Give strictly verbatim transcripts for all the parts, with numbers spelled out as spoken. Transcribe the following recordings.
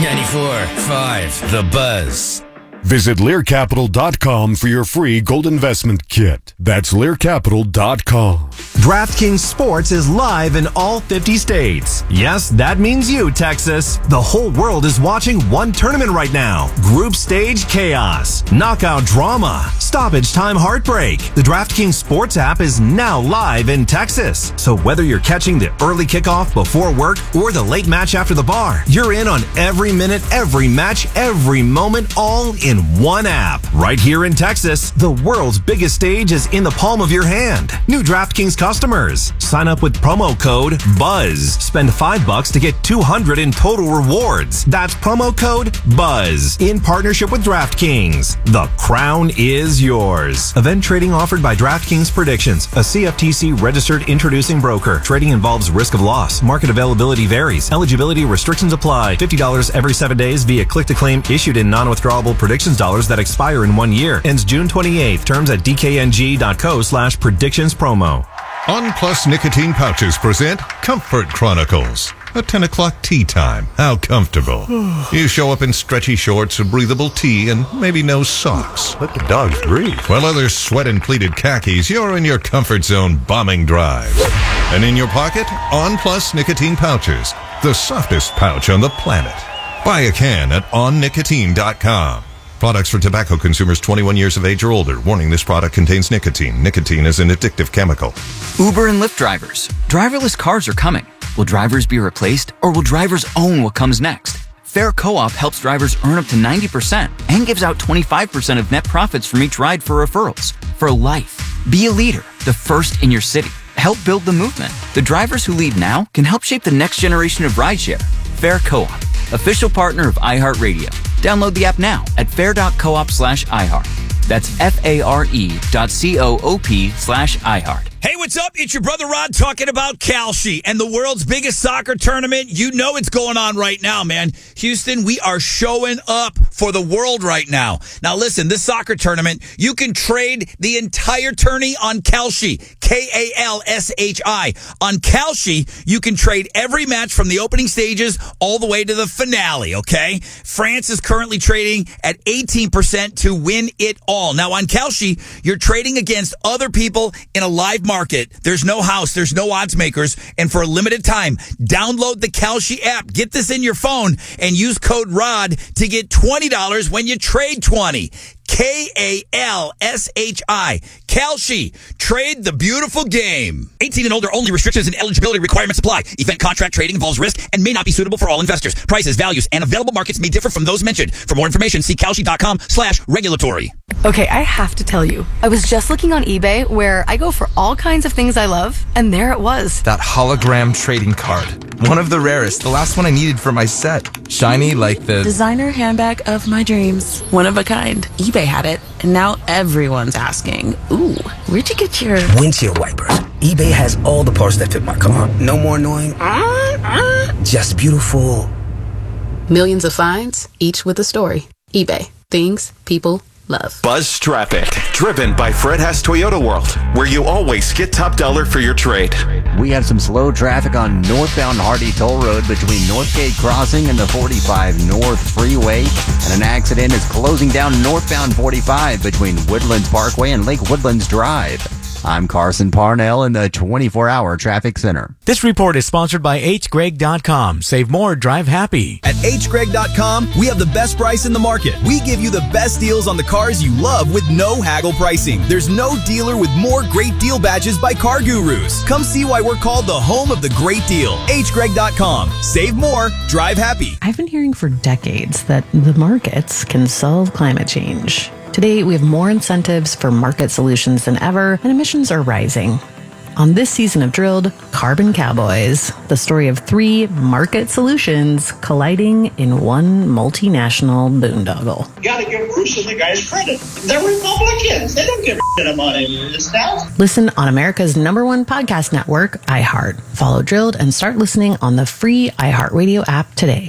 ninety-four point five The Buzz. Visit Lear Capital dot com for your free gold investment kit. That's Lear Capital dot com. DraftKings Sports is live in all fifty states. Yes, that means you, Texas. The whole world is watching one tournament right now. Group stage chaos, knockout drama, stoppage time heartbreak. The DraftKings Sports app is now live in Texas. So whether you're catching the early kickoff before work or the late match after the bar, you're in on every minute, every match, every moment, all in one app. Right here in Texas, the world's biggest stage is in the palm of your hand. New DraftKings customers, sign up with promo code BUZZ. Spend five bucks to get two hundred in total rewards. That's promo code BUZZ in partnership with DraftKings. The crown is yours. Event trading offered by DraftKings Predictions, a C F T C registered introducing broker. Trading involves risk of loss. Market availability varies. Eligibility restrictions apply. fifty dollars every seven days via click to claim issued in non-withdrawable predictions dollars that expire in one year. Ends June twenty-eighth. Terms at dkng.co slash predictions promo. On Plus Nicotine Pouches present Comfort Chronicles. A ten o'clock tea time. How comfortable. You show up in stretchy shorts, a breathable tee, and maybe no socks. Let the dogs breathe. While others sweat in pleated khakis, you're in your comfort zone bombing drives. And in your pocket, On Plus Nicotine Pouches. The softest pouch on the planet. Buy a can at on nicotine dot com. Products for tobacco consumers twenty-one years of age or older. Warning, this product contains nicotine. Nicotine is an addictive chemical. Uber and Lyft drivers. Driverless cars are coming. Will drivers be replaced, or will drivers own what comes next? Fair Co-op helps drivers earn up to ninety percent and gives out twenty-five percent of net profits from each ride for referrals. For life. Be a leader, the first in your city. Help build the movement. The drivers who lead now can help shape the next generation of rideshare. Fair Co-op, official partner of iHeartRadio. Download the app now at fair.coop slash iHeart. That's F-A-R-E dot C-O-O-P slash iHeart. Hey, what's up? It's your brother Rod talking about Kalshi and the world's biggest soccer tournament. You know it's going on right now, man. Houston, we are showing up for the world right now. Now, listen, this soccer tournament, you can trade the entire tourney on Kalshi, K A L S H I. On Kalshi, you can trade every match from the opening stages all the way to the finale, okay? France is currently trading at eighteen percent to win it all. Now, on Kalshi, you're trading against other people in a live market. Market. There's no house. There's no odds makers. And for a limited time, download the Kalshi app. Get this in your phone and use code ROD to get twenty dollars when you trade twenty. K A L S H I. Kalshi. Trade the beautiful game. eighteen and older only. Restrictions and eligibility requirements apply. Event contract trading involves risk and may not be suitable for all investors. Prices, values, and available markets may differ from those mentioned. For more information, see Kalshi.com slash regulatory. Okay, I have to tell you. I was just looking on eBay where I go for all kinds of things I love, and there it was. That hologram trading card. One of the rarest. The last one I needed for my set. Shiny like the... designer handbag of my dreams. One of a kind. eBay had it, and now everyone's asking, ooh, where'd you get your... windshield wipers. eBay has all the parts that fit my car. No more annoying. Uh, uh. Just beautiful. Millions of finds, each with a story. eBay. Things people love. Buzz Traffic, driven by Fred Hess Toyota World, where you always get top dollar for your trade. We have some slow traffic on northbound Hardy Toll Road between Northgate Crossing and the forty-five North Freeway, and an accident is closing down northbound forty-five between Woodlands Parkway and Lake Woodlands Drive. I'm Carson Parnell in the twenty-four hour Traffic Center. This report is sponsored by H Greg dot com. Save more, drive happy. At H Greg dot com, we have the best price in the market. We give you the best deals on the cars you love with no haggle pricing. There's no dealer with more great deal badges by Car Gurus. Come see why we're called the home of the great deal. H Greg dot com. Save more, drive happy. I've been hearing for decades that the markets can solve climate change. Today, we have more incentives for market solutions than ever, and emissions are rising. On this season of Drilled, Carbon Cowboys, the story of three market solutions colliding in one multinational boondoggle. You gotta give Bruce and the guys credit. They're Republicans. They don't give a shit about any of this stuff. Listen on America's number one podcast network, iHeart. Follow Drilled and start listening on the free iHeartRadio app today.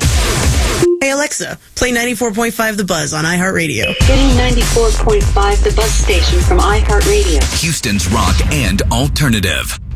Hey Alexa, play ninety-four point five The Buzz on iHeartRadio. Getting ninety-four point five The Buzz station from iHeartRadio. Houston's rock and alternative.